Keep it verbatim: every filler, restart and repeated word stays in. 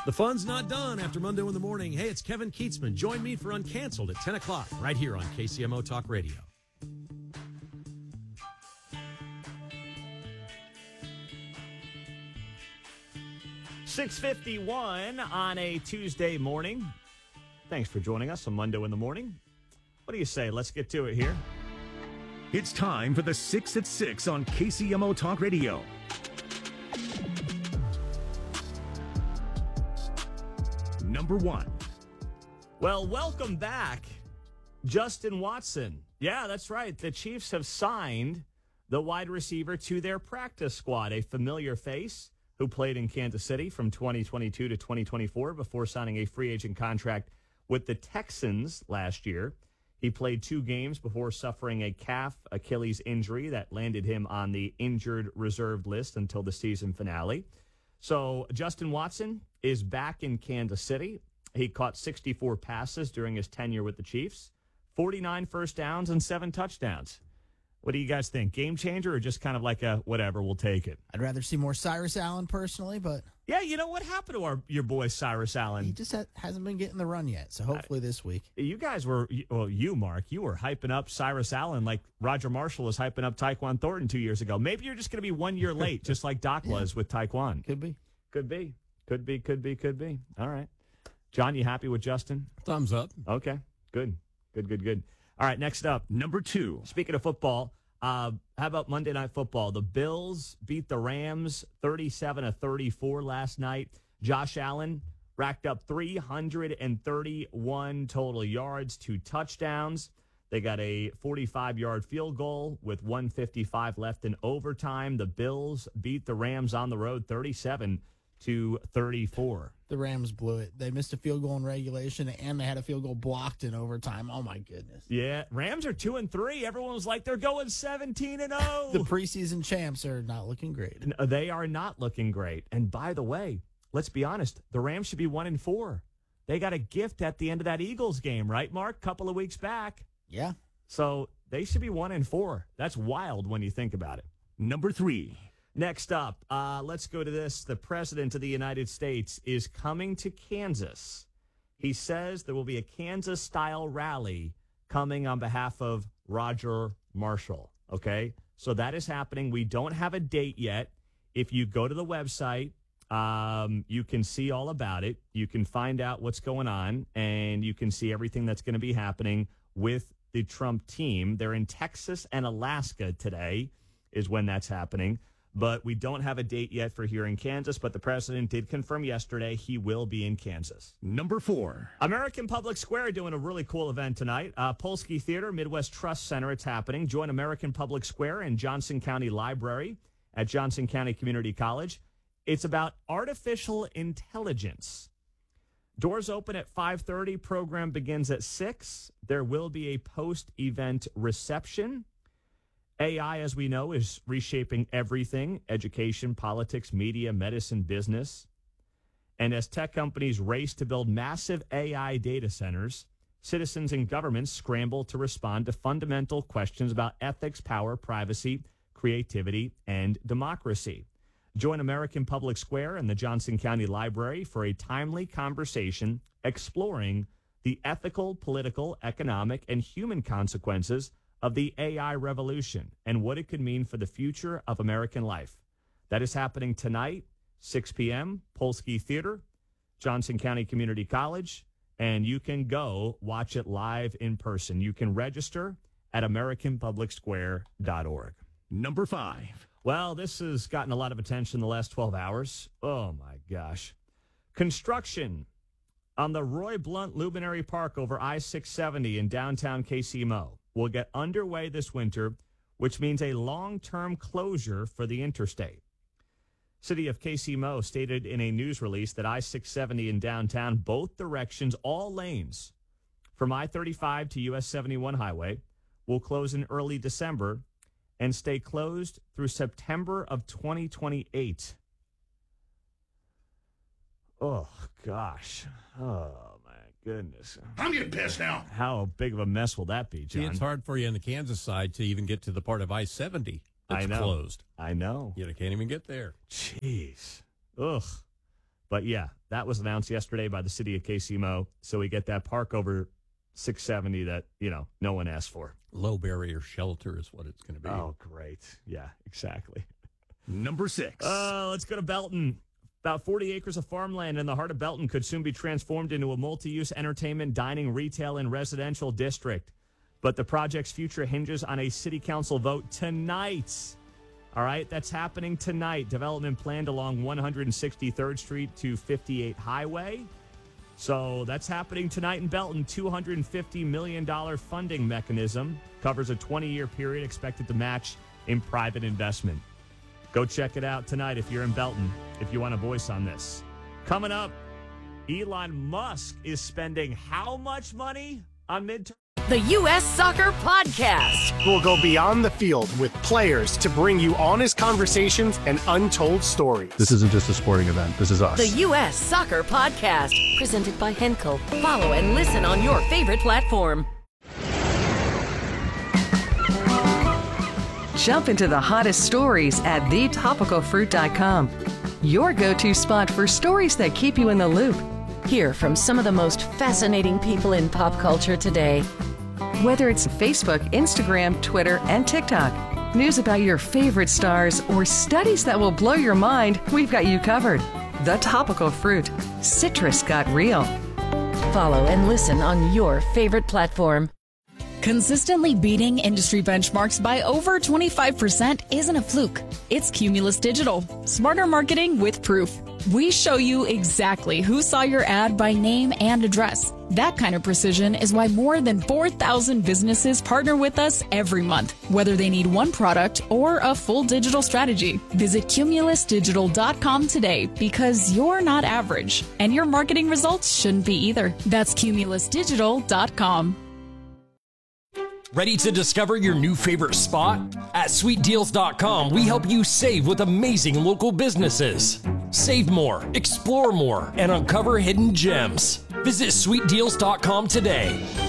The fun's not done after Monday in the morning. Hey, it's Kevin Keatsman. Join me for Uncanceled at ten o'clock right here on K C M O Talk Radio. six fifty-one on a Tuesday morning. Thanks for joining us on Monday in the morning. What do you say? Let's get to it here. It's time for the six at six on K C M O Talk Radio. Number one. Well, welcome back, Justin Watson. Yeah, that's right. The Chiefs have signed the wide receiver to their practice squad, a familiar face who played in Kansas City from twenty twenty-two to twenty twenty-four before signing a free agent contract with the Texans last year. He played two games before suffering a calf Achilles injury that landed him on the injured reserve list until the season finale. So Justin Watson is back in Kansas City. He caught sixty-four passes during his tenure with the Chiefs, forty-nine first downs and seven touchdowns. What do you guys think? Game changer or just kind of like a whatever, we'll take it? I'd rather see more Cyrus Allen personally, but... Yeah, you know what happened to our your boy Cyrus Allen? He just ha- hasn't been getting the run yet, so hopefully this week. You guys were, well, you, Mark, you were hyping up Cyrus Allen like Roger Marshall was hyping up Tyquan Thornton two years ago. Maybe you're just going to be one year late, just like Doc yeah. was with Tyquan. Could be. Could be. Could be, could be, could be. All right. John, you happy with Justin? Thumbs up. Okay, good. Good, good, good. All right, next up. Number two. Speaking of football, uh, how about Monday Night Football? The Bills beat the Rams thirty-seven to thirty-four last night. Josh Allen racked up three hundred thirty-one total yards, two touchdowns. They got a forty-five-yard field goal with one fifty-five left in overtime. The Bills beat the Rams on the road thirty-seven to thirty-four. The Rams blew it. They missed a field goal in regulation, and they had a field goal blocked in overtime. Oh, my goodness. Yeah, Rams are two and three. Everyone was like, they're going seventeen and oh. The preseason champs are not looking great. No, they are not looking great. And by the way, let's be honest, the Rams should be one and four. They got a gift at the end of that Eagles game, right, Mark? Couple of weeks back. Yeah. So they should be one and four. That's wild when you think about it. Number three. Next up, uh, let's go to this. The President of the United States is coming to Kansas. He says there will be a Kansas-style rally coming on behalf of Roger Marshall. Okay? So that is happening. We don't have a date yet. If you go to the website, um, you can see all about it. You can find out what's going on, and you can see everything that's going to be happening with the Trump team. They're in Texas and Alaska today is when that's happening. But we don't have a date yet for here in Kansas, but the president did confirm yesterday he will be in Kansas. Number four. American Public Square doing a really cool event tonight. Uh, Polsky Theater, Midwest Trust Center, it's happening. Join American Public Square and Johnson County Library at Johnson County Community College. It's about artificial intelligence. Doors open at five thirty. Program begins at six. There will be a post-event reception. A I, as we know, is reshaping everything: education, politics, media, medicine, business. And as tech companies race to build massive A I data centers, citizens and governments scramble to respond to fundamental questions about ethics, power, privacy, creativity, and democracy. Join American Public Square and the Johnson County Library for a timely conversation exploring the ethical, political, economic, and human consequences of the A I revolution and what it could mean for the future of American life. That is happening tonight, six p.m., Polsky Theater, Johnson County Community College, and you can go watch it live in person. You can register at american public square dot org. Number five. Well, this has gotten a lot of attention the last twelve hours. Oh, my gosh. Construction on the Roy Blunt Luminary Park over I six seventy in downtown K C M O will get underway this winter, which means a long-term closure for the interstate. City of K C M O stated in a news release that I six seventy in downtown, both directions, all lanes, from I thirty-five to U S seventy-one highway, will close in early December and stay closed through September of twenty twenty-eight. Oh, gosh. Oh, my goodness. I'm getting pissed now. How big of a mess will that be, John? See, it's hard for you on the Kansas side to even get to the part of I seventy that's I know. closed. I know. You can't even get there. Jeez. Ugh. But yeah, that was announced yesterday by the city of K C M O. So we get that park over six seventy that, you know, no one asked for. Low barrier shelter is what it's going to be. Oh, great. Yeah, exactly. Number six. Uh, let's go to Belton. About forty acres of farmland in the heart of Belton could soon be transformed into a multi-use entertainment, dining, retail, and residential district. But the project's future hinges on a city council vote tonight. All right, that's happening tonight. Development planned along one hundred sixty-third Street to fifty-eight Highway. So that's happening tonight in Belton. two hundred fifty million dollars funding mechanism covers a twenty-year period expected to match in private investment. Go check it out tonight if you're in Belton, if you want a voice on this. Coming up, Elon Musk is spending how much money on midterm? The U S Soccer Podcast. We'll go beyond the field with players to bring you honest conversations and untold stories. This isn't just a sporting event. This is us. The U S Soccer Podcast. Presented by Henkel. Follow and listen on your favorite platform. Jump into the hottest stories at the topical fruit dot com. Your go-to spot for stories that keep you in the loop. Hear from some of the most fascinating people in pop culture today. Whether it's Facebook, Instagram, Twitter, and TikTok, news about your favorite stars, or studies that will blow your mind, we've got you covered. The Topical Fruit. Citrus got real. Follow and listen on your favorite platform. Consistently beating industry benchmarks by over twenty-five percent isn't a fluke. It's Cumulus Digital. Smarter marketing with proof. We show you exactly who saw your ad by name and address. That kind of precision is why more than four thousand businesses partner with us every month, whether they need one product or a full digital strategy. Visit cumulus digital dot com today because you're not average, and your marketing results shouldn't be either. That's cumulus digital dot com. Ready to discover your new favorite spot? At sweet deals dot com, we help you save with amazing local businesses. Save more, explore more, and uncover hidden gems. Visit sweet deals dot com today.